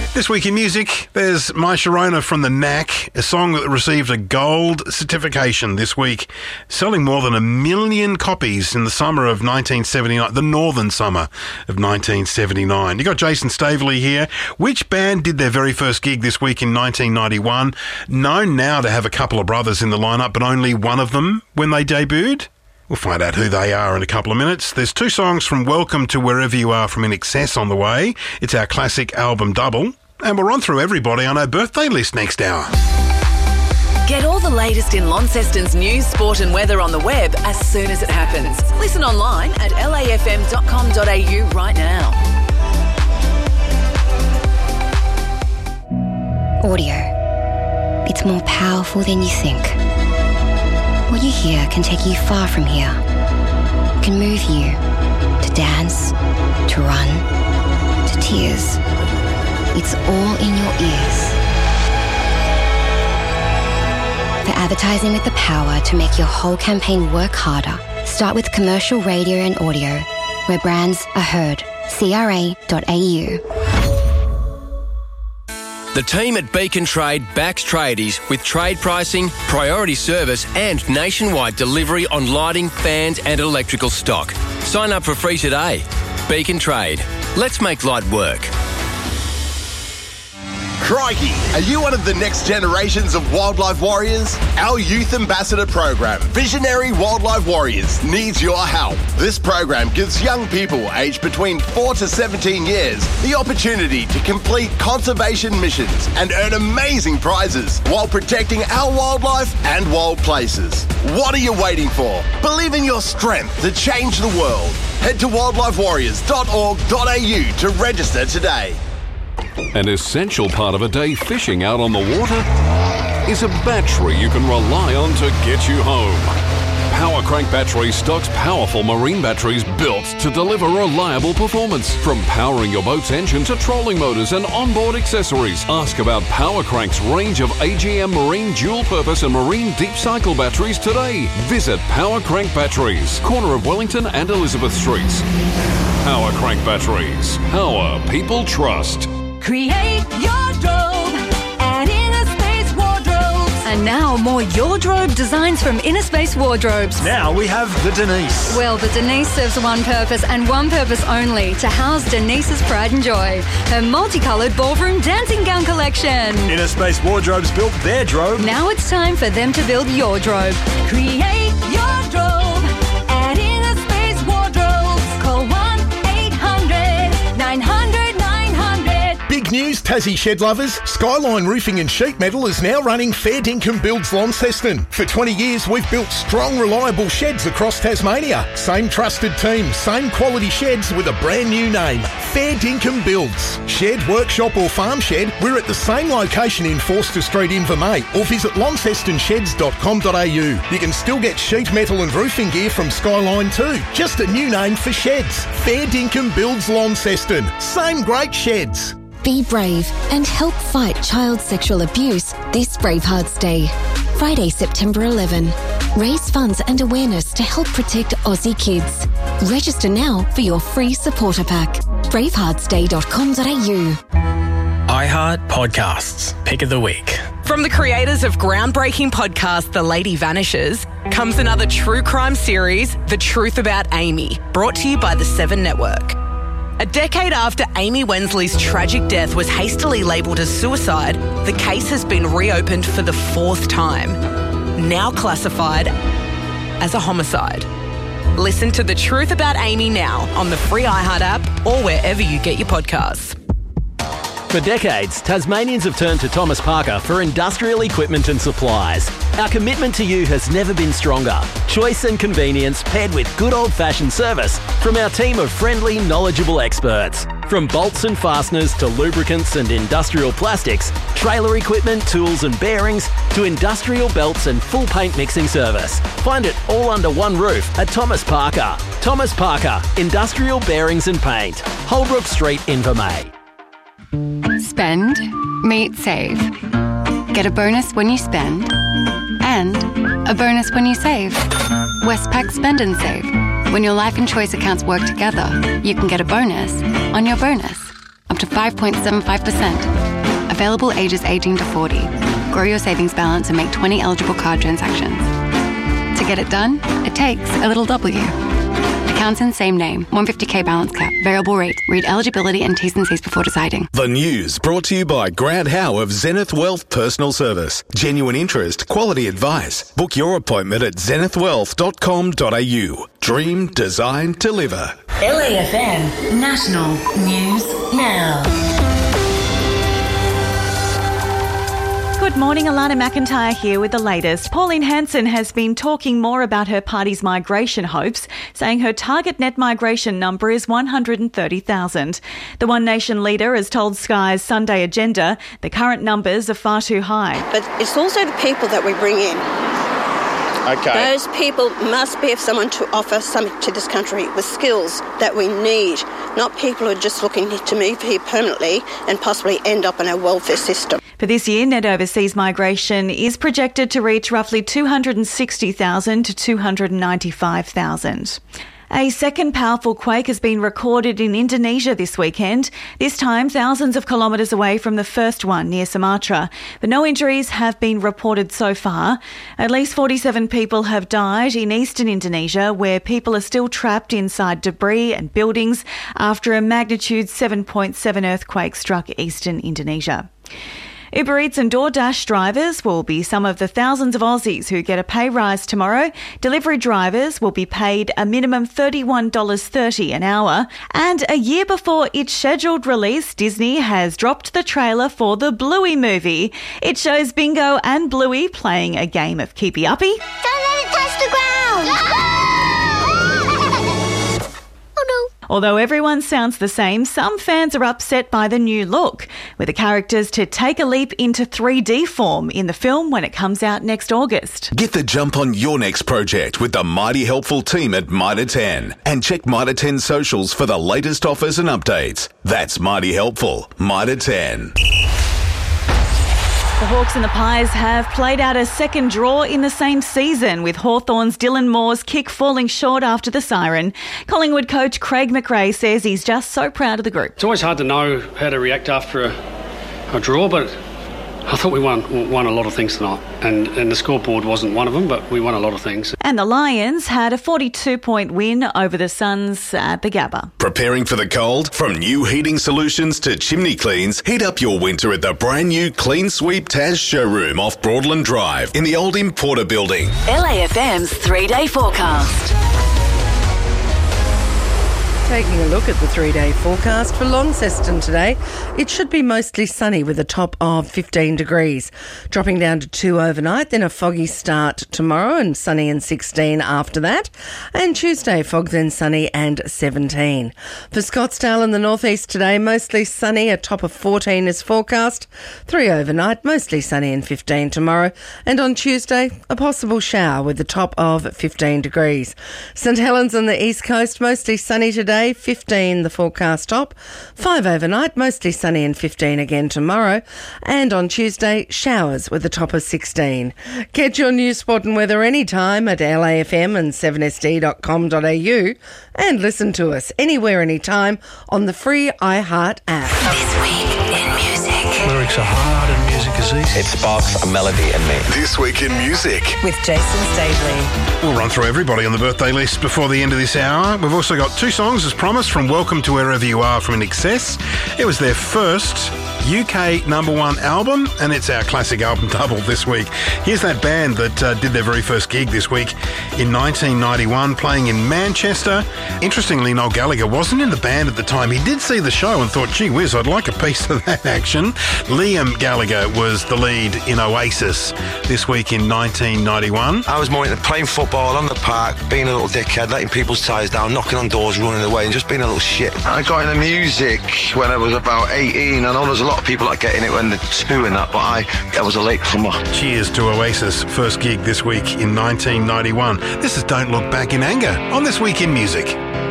This week in music, there's My Sharona from The Knack, a song that received a gold certification this week, selling more than 1 million copies in the summer of 1979, the northern summer of 1979. You got Jason Staveley here. Which band did their very first gig this week in 1991? Known now to have a couple of brothers in the lineup, but only one of them when they debuted? We'll find out who they are in a couple of minutes. There's 2 songs from Welcome to Wherever You Are from INXS on the way. It's our classic album double. And we'll run through everybody on our birthday list next hour. Get all the latest in Launceston's news, sport and weather on the web as soon as it happens. Listen online at lafm.com.au right now. Audio. It's more powerful than you think. What you hear can take you far from here. It can move you to dance, to run, to tears. It's all in your ears. For advertising with the power to make your whole campaign work harder, start with commercial radio and audio, where brands are heard. CRA.au. The team at Beacon Trade backs tradies with trade pricing, priority service and nationwide delivery on lighting, fans and electrical stock. Sign up for free today. Beacon Trade. Let's make light work. Crikey, are you one of the next generations of wildlife warriors? Our Youth Ambassador program, Visionary Wildlife Warriors, needs your help. This program gives young people aged between 4 to 17 years the opportunity to complete conservation missions and earn amazing prizes while protecting our wildlife and wild places. What are you waiting for? Believe in your strength to change the world. Head to wildlifewarriors.org.au to register today. An essential part of a day fishing out on the water is a battery you can rely on to get you home. Power Crank Batteries stocks powerful marine batteries built to deliver reliable performance. From powering your boat's engine to trolling motors and onboard accessories. Ask about Power Crank's range of AGM marine dual-purpose and marine deep cycle batteries today. Visit Power Crank Batteries, corner of Wellington and Elizabeth Streets. Power Crank Batteries. Power people trust. Create your drobe at Inner Space Wardrobes. And now more Your Drobe designs from Inner Space Wardrobes. Now we have the Denise. Well, the Denise serves one purpose and one purpose only, to house Denise's pride and joy. Her multicoloured ballroom dancing gown collection. Inner Space Wardrobes built their drobe. Now it's time for them to build your drobe. Create your drobe at Inner Space Wardrobes. Call 1-800-900-900. Big news, Tassie shed lovers. Skyline Roofing and Sheet Metal is now running Fair Dinkum Builds Launceston. For 20 years, we've built strong, reliable sheds across Tasmania. Same trusted team, same quality sheds with a brand new name. Fair Dinkum Builds. Shed, workshop or farm shed, we're at the same location in Forster Street, Invermay, or visit launcestonsheds.com.au. You can still get sheet metal and roofing gear from Skyline too. Just a new name for sheds. Fair Dinkum Builds Launceston. Same great sheds. Be brave and help fight child sexual abuse this Bravehearts Day. Friday, September 11. Raise funds and awareness to help protect Aussie kids. Register now for your free supporter pack. braveheartsday.com.au. iHeart Podcasts. Pick of the week. From the creators of groundbreaking podcast The Lady Vanishes comes another true crime series, The Truth About Amy, brought to you by the 7 Network. A decade after Amy Wensley's tragic death was hastily labelled as suicide, the case has been reopened for the 4th time, now classified as a homicide. Listen to The Truth About Amy now on the free iHeart app or wherever you get your podcasts. For decades, Tasmanians have turned to Thomas Parker for industrial equipment and supplies. Our commitment to you has never been stronger. Choice and convenience paired with good old-fashioned service from our team of friendly, knowledgeable experts. From bolts and fasteners to lubricants and industrial plastics, trailer equipment, tools and bearings, to industrial belts and full paint mixing service. Find it all under one roof at Thomas Parker. Thomas Parker, Industrial Bearings and Paint. Holbrook Street, Invermay. Spend, meet, save. Get a bonus when you spend and a bonus when you save. Westpac Spend and Save. When your life and choice accounts work together, you can get a bonus on your bonus. to 5.75%. Available ages 18 to 40. Grow your savings balance and make 20 eligible card transactions. To get it done, it takes a little W. Accounts in same name. 150k balance cap. Variable rate. Read eligibility and T's and C's before deciding. The news brought to you by Grant Howe of Zenith Wealth Personal Service. Genuine interest, quality advice. Book your appointment at zenithwealth.com.au. Dream, design, deliver. LAFM National News Now. Good morning, Alana McIntyre here with the latest. Pauline Hanson has been talking more about her party's migration hopes, saying her target net migration number is 130,000. The One Nation leader has told Sky's Sunday Agenda the current numbers are far too high. But it's also the people that we bring in. Okay. Those people must be someone to offer something to this country with skills that we need, not people who are just looking to move here permanently and possibly end up in our welfare system. For this year, net overseas migration is projected to reach roughly 260,000 to 295,000. A second powerful quake has been recorded in Indonesia this weekend, this time thousands of kilometres away from the first one near Sumatra. But no injuries have been reported so far. At least 47 people have died in eastern Indonesia, where people are still trapped inside debris and buildings after a magnitude 7.7 earthquake struck eastern Indonesia. Uber Eats and DoorDash drivers will be some of the thousands of Aussies who get a pay rise tomorrow. Delivery drivers will be paid a minimum $31.30 an hour. And a year before its scheduled release, Disney has dropped the trailer for the Bluey movie. It shows Bingo and Bluey playing a game of keepy uppy. Don't let it touch the ground! Oh no. Although everyone sounds the same, some fans are upset by the new look, with the characters to take a leap into 3D form in the film when it comes out next August. Get the jump on your next project with the Mighty Helpful team at Mitre 10. And check Mitre 10 socials for the latest offers and updates. That's Mighty Helpful, Mitre 10. The Hawks and the Pies have played out a second draw in the same season, with Hawthorn's Dylan Moore's kick falling short after the siren. Collingwood coach Craig McRae says he's just so proud of the group. It's always hard to know how to react after a draw, but I thought we won a lot of things tonight, and the scoreboard wasn't one of them, but we won a lot of things. And the Lions had a 42-point win over the Suns at the Gabba. Preparing for the cold? From new heating solutions to chimney cleans, heat up your winter at the brand new Clean Sweep Taz showroom off Broadland Drive in the old Importer building. LAFM's 3-day forecast. Taking a look at the 3-day forecast for Launceston today, it should be mostly sunny with a top of 15 degrees, dropping down to 2 overnight, then a foggy start tomorrow and sunny and 16 after that, and Tuesday fog then sunny and 17. For Scottsdale and the northeast today, mostly sunny, a top of 14 is forecast, 3 overnight, mostly sunny and 15 tomorrow, and on Tuesday a possible shower with a top of 15 degrees. St Helens on the east coast, mostly sunny today, 15 the forecast top, 5 overnight, mostly sunny and 15 again tomorrow, and on Tuesday showers with a top of 16. Get your news, sport and weather anytime at LAFM and 7sd.com.au and listen to us anywhere, anytime on the free iHeart app. This week in music. Lyrics are hard and music is easy. It sparks a melody in me. This week in music. With Jason Stavely. We'll run through everybody on the birthday list before the end of this hour. We've also got 2 songs, as promised, from Welcome to Wherever You Are from In Excess. It was their first UK #1 album, and it's our classic album double this week. Here's that band that did their very first gig this week in 1991, playing in Manchester. Interestingly, Noel Gallagher wasn't in the band at the time. He did see the show and thought, gee whiz, I'd like a piece of that action. Liam Gallagher was the lead in Oasis this week in 1991. I was more into playing football on the park, being a little dickhead, letting people's tyres down, knocking on doors, running away, and just being a little shit. I got into music when I was about 18. I know there's a lot of people that get in it when they're 2 and that, but I was a late comer. Cheers to Oasis' first gig this week in 1991. This is Don't Look Back in Anger on This Week in Music.